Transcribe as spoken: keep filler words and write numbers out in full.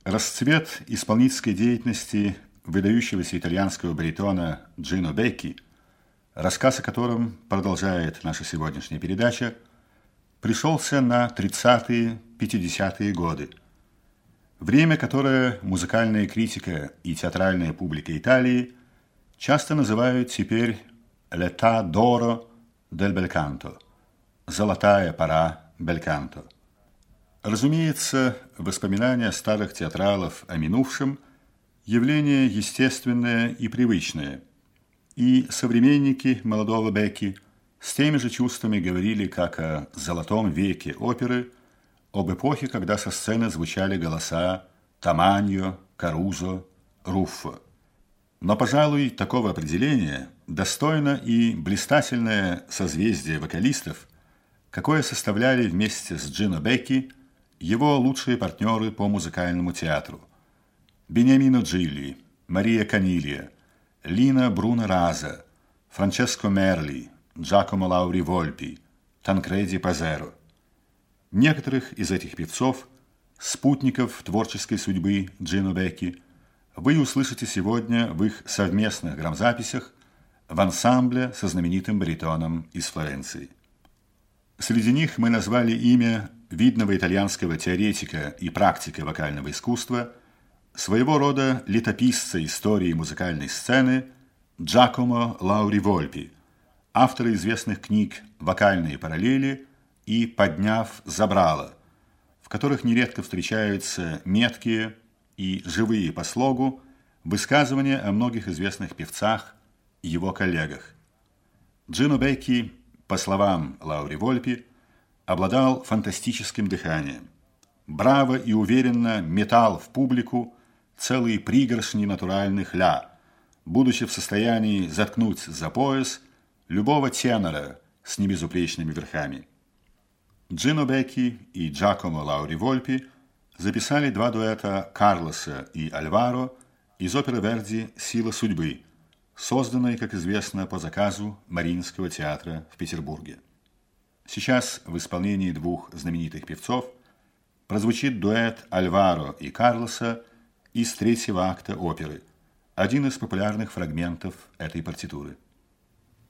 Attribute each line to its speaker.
Speaker 1: Расцвет исполнительской деятельности выдающегося итальянского баритона Джино Бекки, рассказ о котором продолжает наша сегодняшняя передача, пришелся на тридцатые-пятидесятые годы. Время, которое музыкальная критика и театральная публика Италии часто называют теперь «l'età d'oro del bel canto» – «золотая пора бельканто». Разумеется, воспоминания старых театралов о минувшем – явление естественное и привычное, и современники молодого Бекки с теми же чувствами говорили как о золотом веке оперы, об эпохе, когда со сцены звучали голоса Таманьо, Карузо, Руффо. Но, пожалуй, такого определения достойно и блистательное созвездие вокалистов, какое составляли вместе с Джино Бекки его лучшие партнеры по музыкальному театру: Бениамино Джилли, Мария Канилья, Лина Бруно Раза, Франческо Мерли, Джакомо Лаури Вольпи, Танкреди Пазеро. Некоторых из этих певцов, спутников творческой судьбы Джино Бекки, вы услышите сегодня в их совместных грамзаписях в ансамбле со знаменитым баритоном из Флоренции. Среди них мы назвали имя видного итальянского теоретика и практика вокального искусства, своего рода летописца истории музыкальной сцены Джакомо Лаури Вольпи, автора известных книг «Вокальные параллели» и «Подняв забрало», в которых нередко встречаются меткие и живые по слогу высказывания о многих известных певцах и его коллегах. Джино Бекки, по словам Лаури Вольпи, обладал фантастическим дыханием. Браво и уверенно метал в публику целые пригоршни натуральных ля, будучи в состоянии заткнуть за пояс любого тенора с небезупречными верхами. Джино Бекки и Джакомо Лаури Вольпи записали два дуэта Карлоса и Альваро из оперы Верди «Сила судьбы», созданной, как известно, по заказу Мариинского театра в Петербурге. Сейчас в исполнении двух знаменитых певцов прозвучит дуэт Альваро и Карлоса из третьего акта оперы, один из популярных фрагментов этой партитуры.